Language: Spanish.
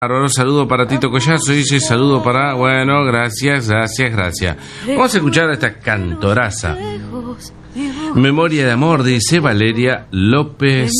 Saludo para Tito Collazo, dice saludo para... Bueno, gracias. Vamos a escuchar a esta cantoraza. Memoria de amor, dice Valeria López